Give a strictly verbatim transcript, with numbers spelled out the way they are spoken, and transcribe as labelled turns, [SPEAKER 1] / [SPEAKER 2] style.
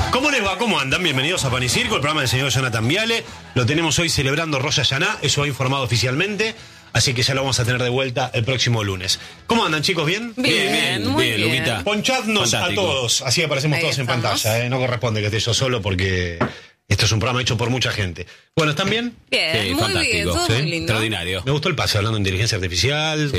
[SPEAKER 1] ¿Cómo les va? ¿Cómo andan? Bienvenidos a Pan y Circo, el programa del señor Jonathan Viale. Lo tenemos hoy celebrando Rosh Hashaná, eso ha informado oficialmente, así que ya lo vamos a tener de vuelta el próximo lunes. ¿Cómo andan, chicos? ¿Bien?
[SPEAKER 2] Bien, bien, muy bien, bien.
[SPEAKER 3] Luquita.
[SPEAKER 1] Ponchadnos
[SPEAKER 3] Fantástico.
[SPEAKER 1] a todos, así aparecemos
[SPEAKER 2] Ahí
[SPEAKER 1] todos
[SPEAKER 2] estamos.
[SPEAKER 1] en pantalla, ¿eh? No corresponde que esté yo solo porque esto es un programa hecho por mucha gente. Bueno, ¿están bien?
[SPEAKER 2] Bien,
[SPEAKER 3] Sí,
[SPEAKER 2] muy
[SPEAKER 3] fantástico.
[SPEAKER 2] bien, todo
[SPEAKER 1] Sí,
[SPEAKER 2] muy lindo.
[SPEAKER 3] Extraordinario.
[SPEAKER 1] Me gustó el pase hablando de inteligencia artificial.
[SPEAKER 3] Sí.